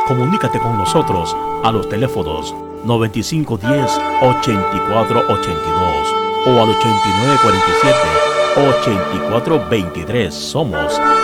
Comunícate con nosotros a los teléfonos 9510-8482 o al 8947-8423. Somos